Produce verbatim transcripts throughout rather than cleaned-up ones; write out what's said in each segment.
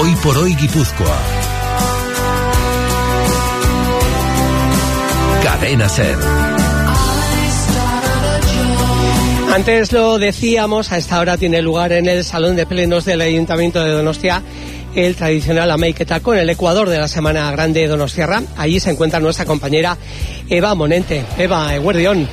Hoy por hoy Guipúzcoa. Cadena SER. Antes lo decíamos, a esta hora tiene lugar en el Salón de Plenos del Ayuntamiento de Donostia el tradicional amaiketako en el Ecuador de la Semana Grande donostiarra. Allí se encuentra nuestra compañera Eva Monente. Eva, eguerdión.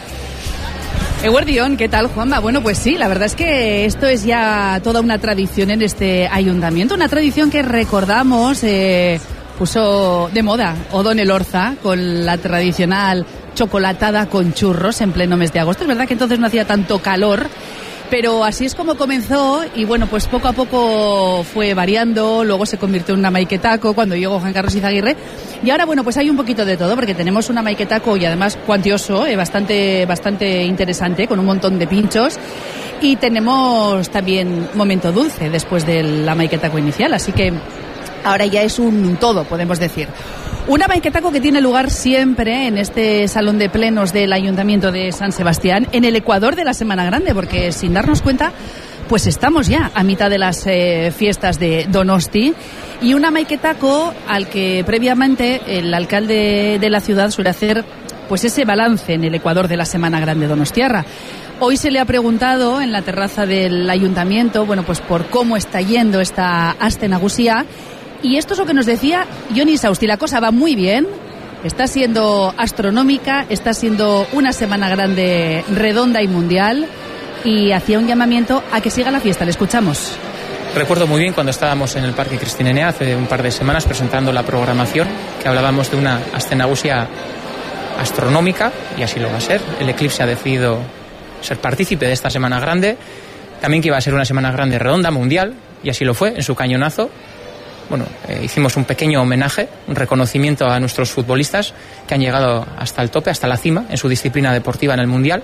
Eguerdión, ¿qué tal, Juanma? Bueno, pues sí, la verdad es que esto es ya toda una tradición en este ayuntamiento, una tradición que recordamos eh, puso de moda Odón Elorza con la tradicional chocolatada con churros en pleno mes de agosto. Es verdad que entonces no hacía tanto calor, pero así es como comenzó y bueno, pues poco a poco fue variando, luego se convirtió en un amaiketako cuando llegó Juan Carlos Izaguirre y ahora bueno, pues hay un poquito de todo porque tenemos un amaiketako y además cuantioso, eh, bastante, bastante interesante con un montón de pinchos y tenemos también momento dulce después del amaiketako inicial, así que ahora ya es un todo, podemos decir. Un amaiketako que tiene lugar siempre en este salón de plenos del Ayuntamiento de San Sebastián, en el Ecuador de la Semana Grande, porque sin darnos cuenta, pues estamos ya a mitad de las eh, fiestas de Donosti, y un amaiketako al que previamente el alcalde de la ciudad suele hacer pues ese balance en el Ecuador de la Semana Grande donostiarra. Hoy se le ha preguntado en la terraza del Ayuntamiento, bueno, pues por cómo está yendo esta Aste Nagusia. Y esto es lo que nos decía Jon Sausti. La cosa va muy bien, está siendo astronómica, está siendo una semana grande, redonda y mundial, y hacía un llamamiento a que siga la fiesta. Le escuchamos. Recuerdo muy bien cuando estábamos en el Parque Cristina Enea hace un par de semanas presentando la programación, que hablábamos de una Aste Nagusia astronómica, y así lo va a ser. El Eclipse ha decidido ser partícipe de esta semana grande, también que iba a ser una semana grande redonda, mundial, y así lo fue en su cañonazo. Bueno, eh, hicimos un pequeño homenaje, un reconocimiento a nuestros futbolistas que han llegado hasta el tope, hasta la cima, en su disciplina deportiva en el Mundial.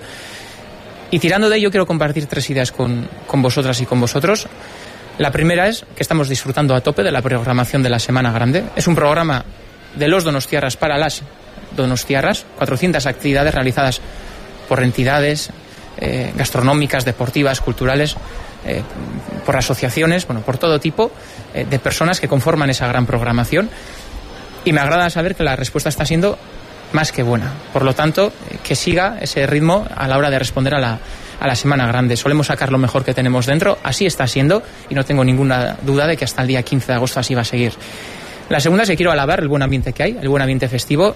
Y tirando de ello quiero compartir tres ideas con, con vosotras y con vosotros. La primera es que estamos disfrutando a tope de la programación de la Semana Grande. Es un programa de los donostiarras para las donostiarras, cuatrocientas actividades realizadas por entidades eh, gastronómicas, deportivas, culturales, Eh, por asociaciones, bueno, por todo tipo eh, de personas que conforman esa gran programación, y me agrada saber que la respuesta está siendo más que buena. Por lo tanto, eh, que siga ese ritmo a la hora de responder a la, a la Semana Grande. Solemos sacar lo mejor que tenemos dentro, así está siendo, y no tengo ninguna duda de que hasta el día quince de agosto así va a seguir. La segunda es que quiero alabar el buen ambiente que hay, el buen ambiente festivo,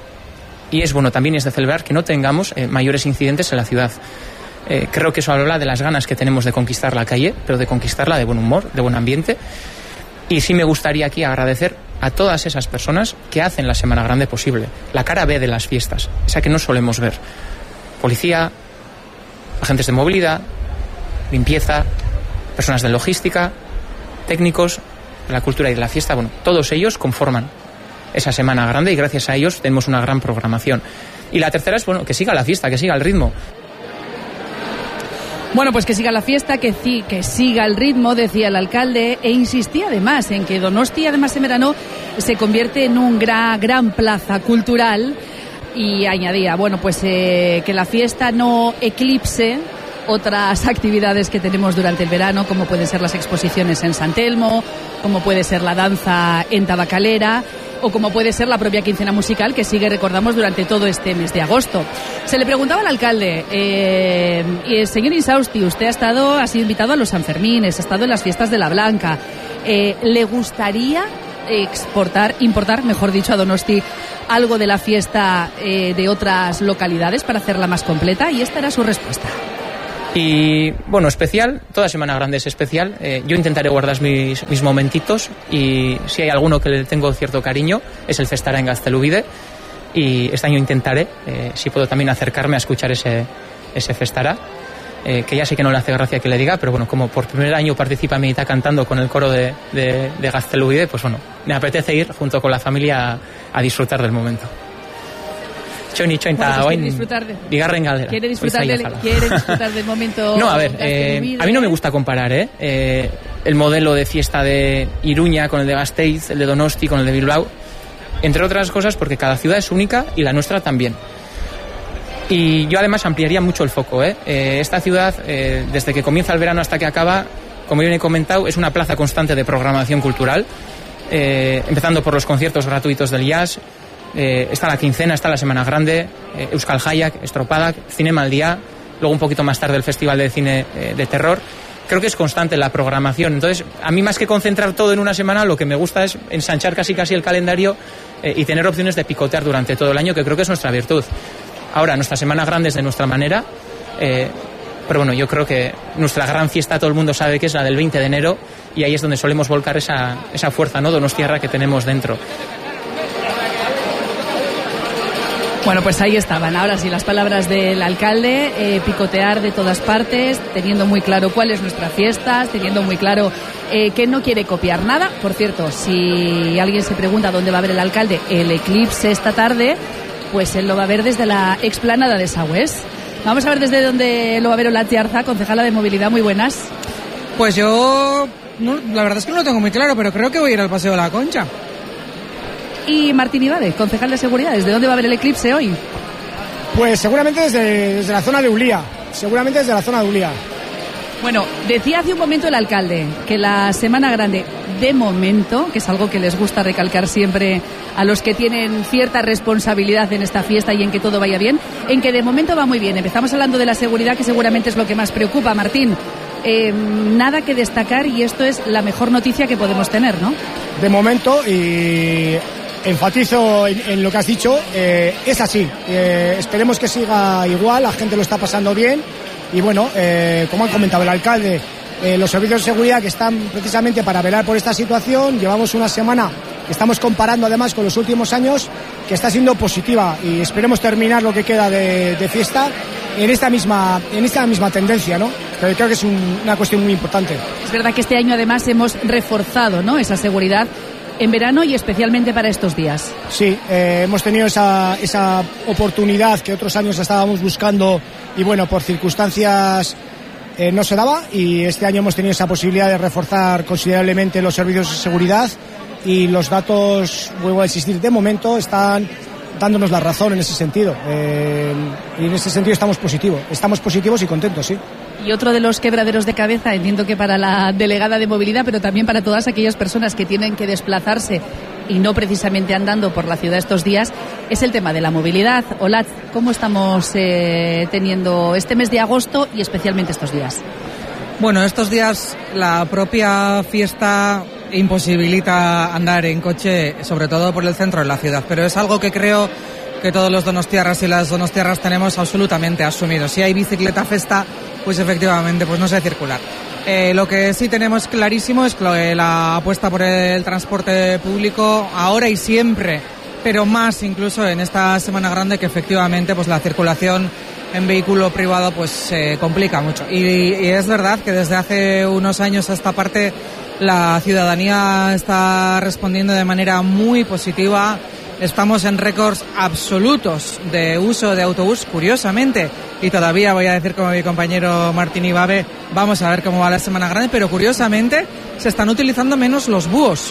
y es bueno también es de celebrar que no tengamos eh, mayores incidentes en la ciudad. Eh, creo que eso habla de las ganas que tenemos de conquistar la calle, pero de conquistarla de buen humor, de buen ambiente. Y sí me gustaría aquí agradecer a todas esas personas que hacen la Semana Grande posible, la cara B de las fiestas, esa que no solemos ver. Policía, agentes de movilidad, limpieza, personas de logística, técnicos de la cultura y de la fiesta. Bueno, todos ellos conforman esa Semana Grande y gracias a ellos tenemos una gran programación. Y la tercera es, bueno, que siga la fiesta, que siga el ritmo. Bueno, pues que siga la fiesta, que, que siga el ritmo, decía el alcalde, e insistía además en que Donosti, además en verano, se convierte en un gran, gran plaza cultural, y añadía, bueno, pues eh, que la fiesta no eclipse otras actividades que tenemos durante el verano, como pueden ser las exposiciones en San Telmo, como puede ser la danza en Tabacalera, o como puede ser la propia quincena musical que sigue, recordamos, durante todo este mes de agosto. Se le preguntaba al alcalde, eh, y señor Insausti, usted ha estado, ha sido invitado a los Sanfermines, ha estado en las fiestas de la Blanca, eh, ¿le gustaría exportar, importar, mejor dicho, a Donosti algo de la fiesta eh, de otras localidades para hacerla más completa? Y esta era su respuesta. Y bueno, especial, toda Semana Grande es especial. Eh, yo intentaré guardar mis, mis momentitos, y si hay alguno que le tengo cierto cariño es el Festará en Gaztelubide, y este año intentaré, eh, si puedo, también acercarme a escuchar ese, ese Festará, eh, que ya sé que no le hace gracia que le diga, pero bueno, como por primer año participa Medita cantando con el coro de, de, de Gaztelubide, pues bueno, me apetece ir junto con la familia a, a disfrutar del momento. Bueno, pues quiere disfrutar, de, quiere, disfrutar del, quiere disfrutar del momento. No, a ver, eh, a mí no me gusta comparar ¿eh? Eh, el modelo de fiesta de Iruña con el de Gasteiz, el de Donosti con el de Bilbao, entre otras cosas porque cada ciudad es única y la nuestra también. Y yo además ampliaría mucho el foco. ¿eh? Eh, esta ciudad, eh, desde que comienza el verano hasta que acaba, como bien he comentado, es una plaza constante de programación cultural, eh, empezando por los conciertos gratuitos del jazz. Eh, está la quincena, está la Semana Grande, eh, Euskal Jaiak, Estropadak, Cinema al Día, luego un poquito más tarde el Festival de Cine eh, de Terror. Creo que es constante la programación. Entonces, a mí más que concentrar todo en una semana, lo que me gusta es ensanchar casi casi el calendario eh, y tener opciones de picotear durante todo el año, que creo que es nuestra virtud. Ahora, nuestra Semana Grande es de nuestra manera, eh, pero bueno, yo creo que nuestra gran fiesta todo el mundo sabe que es la del veinte de enero, y ahí es donde solemos volcar esa, esa fuerza, ¿no?, donostiarra que tenemos dentro. Bueno, pues ahí estaban, ahora sí, las palabras del alcalde, eh, picotear de todas partes, teniendo muy claro cuál es nuestra fiesta, teniendo muy claro eh, que no quiere copiar nada. Por cierto, si alguien se pregunta dónde va a ver el alcalde el eclipse esta tarde, pues él lo va a ver desde la explanada de Sagües. Vamos a ver desde dónde lo va a ver Olatzi Arza, concejala de Movilidad. Muy buenas. Pues yo, no, la verdad es que no lo tengo muy claro, pero creo que voy a ir al Paseo de la Concha. Y Martín Ibade, concejal de Seguridad, ¿desde dónde va a ver el eclipse hoy? Pues seguramente desde, desde la zona de Ulia, seguramente desde la zona de Ulia. Bueno, decía hace un momento el alcalde que la Semana Grande, de momento, que es algo que les gusta recalcar siempre a los que tienen cierta responsabilidad en esta fiesta y en que todo vaya bien, en que de momento va muy bien. Empezamos hablando de la seguridad, que seguramente es lo que más preocupa, Martín. Eh, nada que destacar, y esto es la mejor noticia que podemos tener, ¿no? De momento, y enfatizo en, en lo que has dicho, eh, es así. Eh, esperemos que siga igual, la gente lo está pasando bien. Y bueno, eh, como ha comentado el alcalde, eh, los servicios de seguridad que están precisamente para velar por esta situación, llevamos una semana que estamos comparando además con los últimos años, que está siendo positiva, y esperemos terminar lo que queda de, de fiesta en esta misma en esta misma tendencia, ¿no? Pero creo que es un, una cuestión muy importante. Es verdad que este año además hemos reforzado, ¿no?, esa seguridad en verano y especialmente para estos días. Sí, eh, hemos tenido esa, esa oportunidad que otros años estábamos buscando y bueno, por circunstancias eh, no se daba, y este año hemos tenido esa posibilidad de reforzar considerablemente los servicios de seguridad, y los datos, vuelvo a insistir, de momento están dándonos la razón en ese sentido. Eh, y en ese sentido estamos positivos, estamos positivos y contentos, sí. Y otro de los quebraderos de cabeza, entiendo que para la delegada de movilidad, pero también para todas aquellas personas que tienen que desplazarse y no precisamente andando por la ciudad estos días, es el tema de la movilidad. Olatz, ¿cómo estamos eh, teniendo este mes de agosto y especialmente estos días? Bueno, estos días la propia fiesta imposibilita andar en coche, sobre todo por el centro de la ciudad, pero es algo que creo que todos los donostiarras y las donostiarras tenemos absolutamente asumido. Si hay bicicleta festa, pues efectivamente, pues no sé circular. Eh, lo que sí tenemos clarísimo es que la apuesta por el transporte público ahora y siempre, pero más incluso en esta Semana Grande, que efectivamente pues la circulación en vehículo privado pues se eh, complica mucho. Y, y es verdad que desde hace unos años a esta parte la ciudadanía está respondiendo de manera muy positiva. Estamos en récords absolutos de uso de autobús, curiosamente, y todavía voy a decir como mi compañero Martín Ibade, vamos a ver cómo va la Semana Grande, pero curiosamente se están utilizando menos los búhos.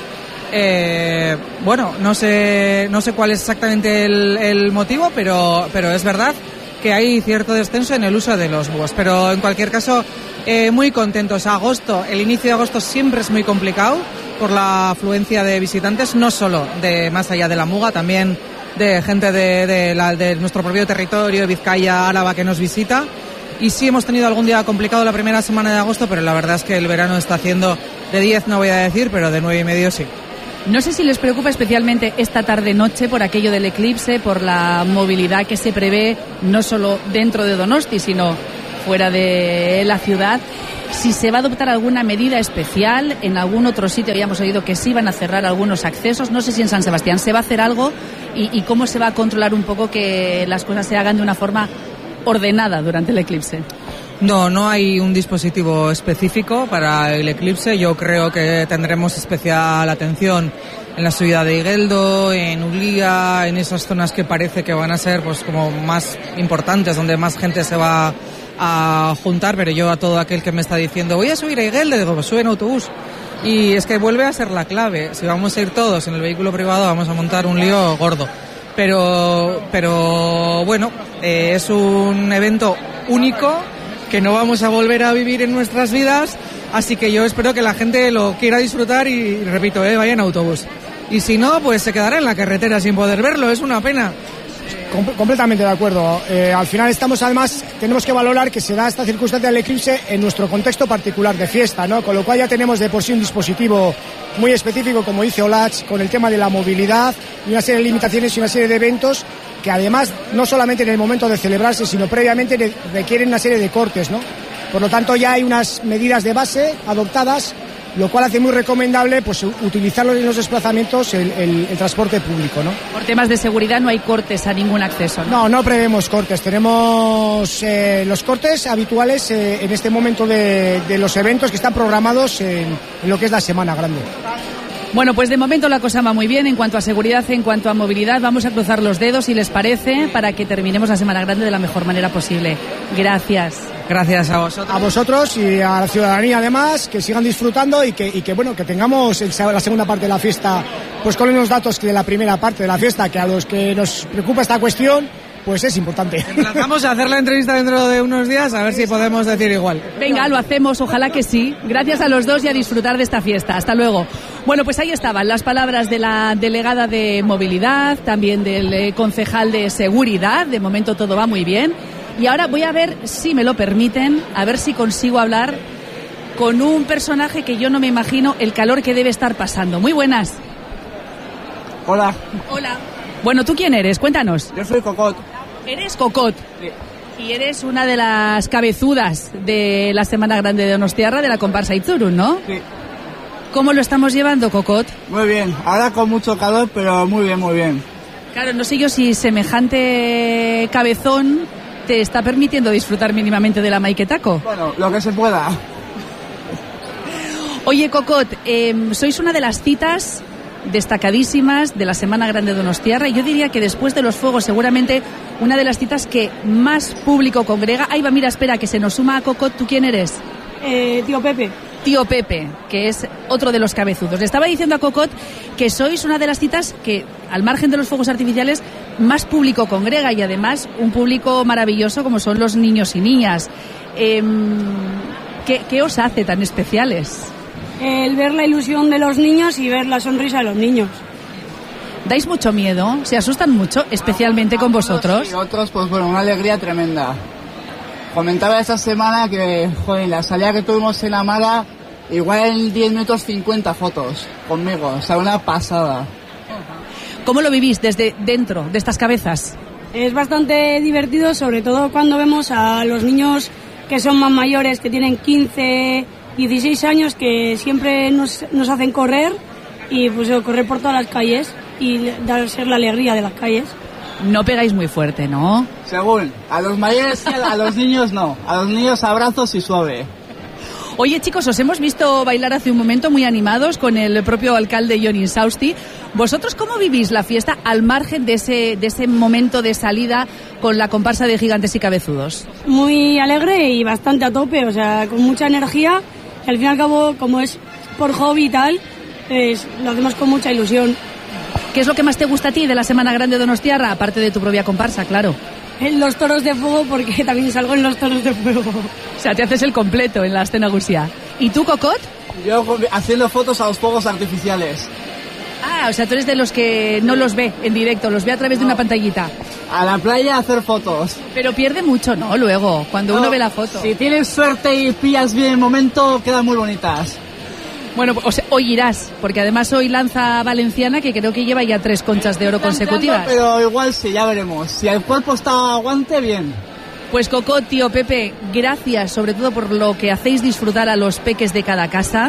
Eh, bueno, no sé no sé cuál es exactamente el, el motivo, pero, pero es verdad que hay cierto descenso en el uso de los búhos, pero en cualquier caso eh, muy contentos. Agosto, el inicio de agosto siempre es muy complicado por la afluencia de visitantes, no solo de más allá de la Muga, también de gente de, de, la, de nuestro propio territorio, Vizcaya, Álava, que nos visita. Y sí hemos tenido algún día complicado la primera semana de agosto, pero la verdad es que el verano está haciendo de diez, no voy a decir, pero de nueve y medio sí. No sé si les preocupa especialmente esta tarde-noche por aquello del eclipse, por la movilidad que se prevé no solo dentro de Donosti, sino fuera de la ciudad. Si se va a adoptar alguna medida especial en algún otro sitio, habíamos oído que sí van a cerrar algunos accesos, no sé si en San Sebastián se va a hacer algo y, y cómo se va a controlar un poco que las cosas se hagan de una forma ordenada durante el eclipse. No, no hay un dispositivo específico para el eclipse. Yo creo que tendremos especial atención en la ciudad de Igueldo, en Ulia, en esas zonas que parece que van a ser pues como más importantes, donde más gente se va a juntar, pero yo a todo aquel que me está diciendo voy a subir a Igueldo, digo, pues sube en autobús. Y es que vuelve a ser la clave. Si vamos a ir todos en el vehículo privado, vamos a montar un lío gordo. Pero, pero bueno, eh, es un evento único que no vamos a volver a vivir en nuestras vidas, así que yo espero que la gente lo quiera disfrutar y, repito, eh, vaya en autobús. Y si no, pues se quedará en la carretera sin poder verlo, es una pena. Com- completamente de acuerdo. Eh, al final estamos, además, tenemos que valorar que se da esta circunstancia del eclipse en nuestro contexto particular de fiesta, ¿no? Con lo cual ya tenemos de por sí un dispositivo muy específico, como dice Olach, con el tema de la movilidad y una serie de limitaciones y una serie de eventos que además, no solamente en el momento de celebrarse, sino previamente re- requieren una serie de cortes, ¿no? Por lo tanto, ya hay unas medidas de base adoptadas, lo cual hace muy recomendable pues utilizarlo en los desplazamientos, el, el, el transporte público, ¿no? Por temas de seguridad no hay cortes a ningún acceso, ¿no? No, no prevemos cortes. Tenemos eh, los cortes habituales eh, en este momento de, de los eventos que están programados en, en lo que es la Semana Grande. Bueno, pues de momento la cosa va muy bien en cuanto a seguridad, en cuanto a movilidad. Vamos a cruzar los dedos, si les parece, para que terminemos la Semana Grande de la mejor manera posible. Gracias. Gracias a vosotros. A vosotros y a la ciudadanía además, que sigan disfrutando y que, y que bueno, que tengamos el, la segunda parte de la fiesta, pues con unos datos de la primera parte de la fiesta, que a los que nos preocupa esta cuestión, pues es importante. Vamos a hacer la entrevista dentro de unos días, a ver si podemos decir igual. Venga, lo hacemos, ojalá que sí. Gracias a los dos y a disfrutar de esta fiesta. Hasta luego. Bueno, pues ahí estaban las palabras de la delegada de movilidad, también del eh, concejal de seguridad. De momento todo va muy bien. Y ahora voy a ver, si me lo permiten, a ver si consigo hablar con un personaje que yo no me imagino el calor que debe estar pasando. Muy buenas. Hola. Hola. Bueno, ¿tú quién eres? Cuéntanos. Yo soy Cocot. ¿Eres Cocot? Sí. Y eres una de las cabezudas de la Semana Grande de Donostiarra, de la comparsa Itzurun, ¿no? Sí. ¿Cómo lo estamos llevando, Cocot? Muy bien. Ahora con mucho calor, pero muy bien, muy bien. Claro, no sé yo si semejante cabezón te está permitiendo disfrutar mínimamente de la Maiketako. Bueno, lo que se pueda. Oye, Cocot, eh, sois una de las citas destacadísimas de la Semana Grande de Donostiarra y yo diría que después de los fuegos seguramente una de las citas que más público congrega. Ahí va, mira, espera, que se nos suma a Cocot. ¿Tú quién eres? Eh, tío Pepe. Tío Pepe, que es otro de los cabezudos. Le estaba diciendo a Cocot que sois una de las citas que, al margen de los fuegos artificiales, más público congrega y además un público maravilloso como son los niños y niñas. Eh, ¿qué, ¿Qué os hace tan especiales? El ver la ilusión de los niños y ver la sonrisa de los niños. ¿Dais mucho miedo? ¿Se asustan mucho, especialmente con vosotros? Y otros, pues bueno, una alegría tremenda. Comentaba esta semana que, joder, la salida que tuvimos en Amara, igual en diez minutos cincuenta fotos conmigo, o sea, una pasada. ¿Cómo lo vivís desde dentro de estas cabezas? Es bastante divertido, sobre todo cuando vemos a los niños que son más mayores, que tienen quince, dieciséis años, que siempre nos, nos hacen correr y pues correr por todas las calles y dar ser la alegría de las calles. No pegáis muy fuerte, ¿no? Según, a los mayores sí, a los niños no. A los niños abrazos y suave. Oye, chicos, os hemos visto bailar hace un momento muy animados con el propio alcalde Jon Insausti. ¿Vosotros cómo vivís la fiesta al margen de ese, de ese momento de salida con la comparsa de Gigantes y Cabezudos? Muy alegre y bastante a tope, o sea, con mucha energía. Y al fin y al cabo, como es por hobby y tal, pues, lo hacemos con mucha ilusión. ¿Qué es lo que más te gusta a ti de la Semana Grande de Donostiarra, aparte de tu propia comparsa, claro? En los toros de fuego, porque también salgo en los toros de fuego. O sea, te haces el completo en la escena gusia. ¿Y tú, Cocot? Yo haciendo fotos a los fuegos artificiales. Ah, o sea, tú eres de los que no los ve en directo, los ve a través no. de una pantallita. A la playa a hacer fotos. Pero pierde mucho, ¿no? Luego, cuando no, uno ve la foto. Si tienes suerte y pillas bien el momento, quedan muy bonitas. Bueno, o sea, hoy irás, porque además hoy lanza Valenciana, que creo que lleva ya tres conchas de oro consecutivas. Pero igual sí, ya veremos. Si el cuerpo está aguante, bien. Pues Cocot, tío Pepe, gracias sobre todo por lo que hacéis disfrutar a los peques de cada casa.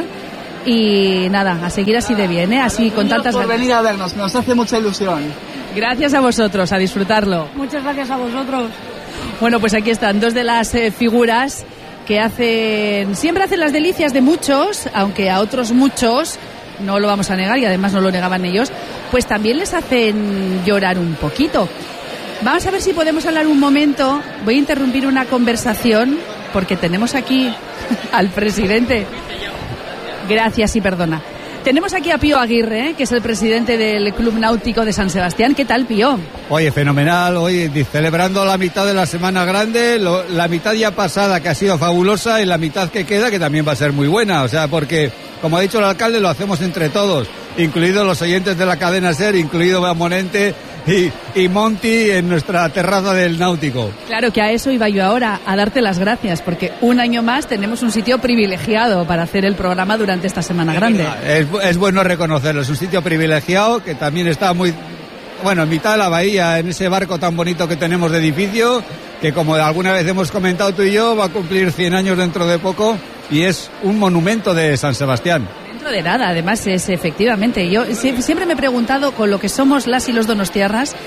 Y nada, a seguir así de bien, ¿eh? Así con tantas ganas. Por venir a vernos, nos hace mucha ilusión. Gracias a vosotros, a disfrutarlo. Muchas gracias a vosotros. Bueno, pues aquí están dos de las eh, figuras que hacen, siempre hacen las delicias de muchos, aunque a otros muchos, no lo vamos a negar y además no lo negaban ellos, pues también les hacen llorar un poquito. Vamos a ver si podemos hablar un momento. Voy a interrumpir una conversación porque tenemos aquí al presidente. Gracias y perdona. Tenemos aquí a Pío Aguirre, que es el presidente del Club Náutico de San Sebastián. ¿Qué tal, Pío? Oye, fenomenal. Hoy celebrando la mitad de la Semana Grande, lo, la mitad ya pasada, que ha sido fabulosa, y la mitad que queda, que también va a ser muy buena. O sea, porque, como ha dicho el alcalde, lo hacemos entre todos, incluidos los oyentes de la cadena SER, incluido Monente y, y Monty en nuestra terraza del Náutico. Claro que a eso iba yo ahora, a darte las gracias, porque un año más tenemos un sitio privilegiado para hacer el programa durante esta Semana Grande. Es, es bueno reconocerlo, es un sitio privilegiado que también está muy, bueno, en mitad de la bahía, en ese barco tan bonito que tenemos de edificio, que como alguna vez hemos comentado tú y yo, va a cumplir cien años dentro de poco y es un monumento de San Sebastián. De nada, además es efectivamente, yo siempre me he preguntado con lo que somos las y los donostiarras,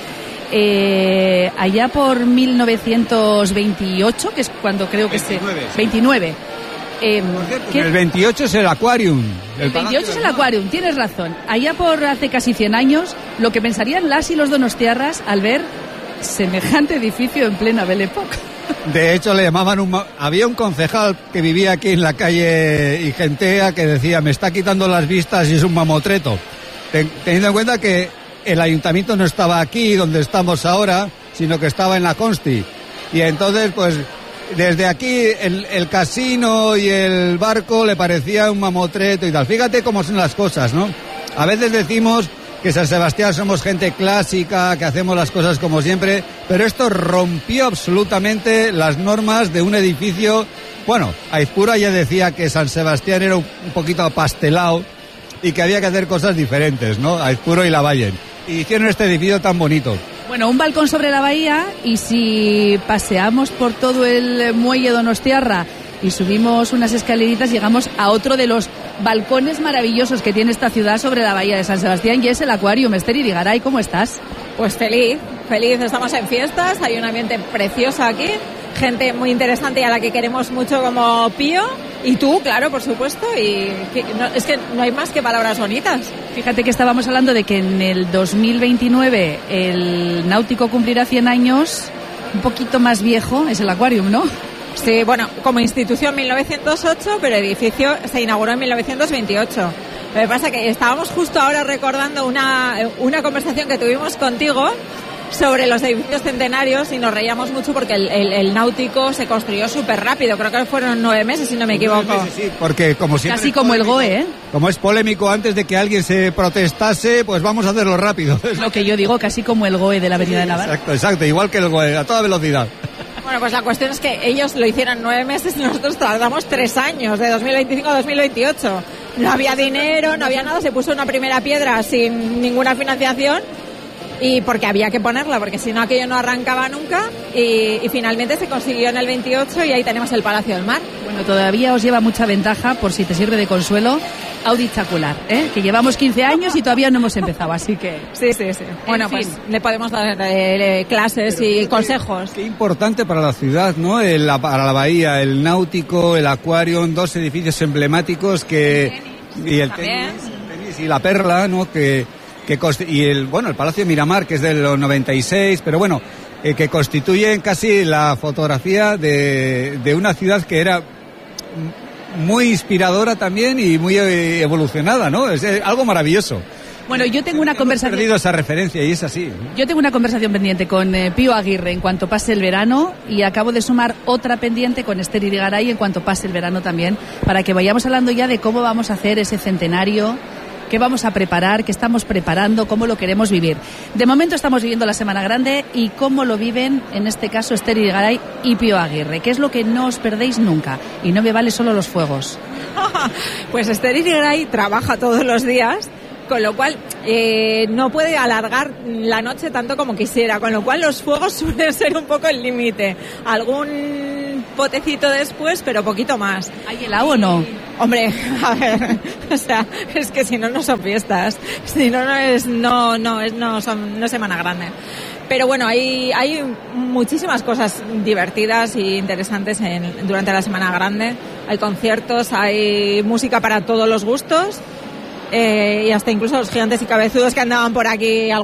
eh, allá por mil novecientos veintiocho, que es cuando creo que veintinueve, se... veintinueve. Eh, ¿qué? El veintiocho es el Aquarium. El, el veintiocho es el Aquarium, tienes razón. Allá por hace casi cien años, lo que pensarían las y los donostiarras al ver semejante edificio en plena Belle Époque. De hecho, le llamaban un... Había un concejal que vivía aquí en la calle Igentea que decía, me está quitando las vistas y es un mamotreto. Ten, teniendo en cuenta que el ayuntamiento no estaba aquí, donde estamos ahora, sino que estaba en la Consti. Y entonces, pues, desde aquí el, el casino y el barco le parecía un mamotreto y tal. Fíjate cómo son las cosas, ¿no? A veces decimos que San Sebastián somos gente clásica, que hacemos las cosas como siempre, pero esto rompió absolutamente las normas de un edificio. Bueno, Aizpuru ya decía que San Sebastián era un poquito apastelado y que había que hacer cosas diferentes, ¿no? Aizpuru y Lavallen. Y hicieron este edificio tan bonito. Bueno, un balcón sobre la bahía, y si paseamos por todo el muelle Donostiarra y subimos unas escaleritas, llegamos a otro de los balcones maravillosos que tiene esta ciudad sobre la bahía de San Sebastián, y es el Aquarium. Esther Irigaray, ¿cómo estás? Pues feliz, feliz, estamos en fiestas, hay un ambiente precioso aquí, gente muy interesante y a la que queremos mucho como Pío, y tú, claro, por supuesto, y que, no, es que no hay más que palabras bonitas. Fíjate que estábamos hablando de que en el dos mil veintinueve el Náutico cumplirá cien años, un poquito más viejo, es el Aquarium, ¿no? Sí, bueno, como institución mil novecientos ocho, pero el edificio se inauguró en mil novecientos veintiocho. Lo que pasa es que estábamos justo ahora recordando una, una conversación que tuvimos contigo sobre los edificios centenarios y nos reíamos mucho porque el, el, el Náutico se construyó súper rápido. Creo que fueron nueve meses, si no me equivoco. Meses, sí, porque como siempre... Casi como el G O E, ¿eh? Como es polémico, antes de que alguien se protestase, pues vamos a hacerlo rápido. Es lo que yo digo, casi como el G O E de la Avenida sí, de Navarra. Exacto, exacto, igual que el G O E, a toda velocidad. Bueno, pues la cuestión es que ellos lo hicieron nueve meses y nosotros tardamos tres años, de dos mil veinticinco a dos mil veintiocho. No había dinero, no había nada, se puso una primera piedra sin ninguna financiación y porque había que ponerla, porque si no aquello no arrancaba nunca y, y finalmente se consiguió en el veintiocho y ahí tenemos el Palacio del Mar. Bueno, todavía os lleva mucha ventaja, por si te sirve de consuelo, Audi Chacular, ¿eh? Que llevamos quince años y todavía no hemos empezado, así que... Sí, sí, sí. Bueno, en pues fin. le podemos dar eh, clases Pero y consejos. Qué importante para la ciudad, ¿no? El, la, para la bahía, el Náutico, el Aquarium, dos edificios emblemáticos que... Y el tenis, el tenis y la Perla, ¿no? Que, que y el, bueno, el Palacio de Miramar, que es del noventa y seis, pero bueno, eh, que constituyen casi la fotografía de, de una ciudad que era muy inspiradora también y muy evolucionada, ¿no? Es algo maravilloso. Bueno, yo tengo una Hemos conversación... perdido esa referencia y es así. Yo tengo una conversación pendiente con eh, Pío Aguirre en cuanto pase el verano, y acabo de sumar otra pendiente con Esther Irigaray en cuanto pase el verano también, para que vayamos hablando ya de cómo vamos a hacer ese centenario, qué vamos a preparar, qué estamos preparando, cómo lo queremos vivir. De momento estamos viviendo la Semana Grande y cómo lo viven, en este caso, Esther Irigaray y Pío Aguirre, que es lo que no os perdéis nunca, y no me vale solo los fuegos. Pues Esther Irigaray trabaja todos los días, con lo cual eh, no puede alargar la noche tanto como quisiera, con lo cual los fuegos suelen ser un poco el límite. Algún potecito después, pero poquito más. ¿Hay helado o no? Hombre, a ver, o sea, es que si no, no son fiestas, si no, no es, no, no es, no son, no es Semana Grande. Pero bueno, hay, hay muchísimas cosas divertidas e interesantes en, durante la Semana Grande. Hay conciertos, hay música para todos los gustos. Eh, y hasta incluso los gigantes y cabezudos que andaban por aquí